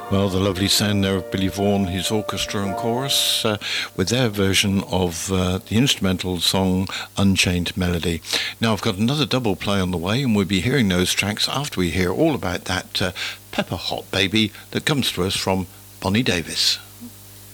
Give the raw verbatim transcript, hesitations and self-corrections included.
Well, the lovely sound there of Billy Vaughan, his orchestra and chorus, uh, with their version of uh, the instrumental song Unchained Melody. Now, I've got another double play on the way, and we'll be hearing those tracks after we hear all about that uh, Pepper Hot Baby that comes to us from Bonnie Davis.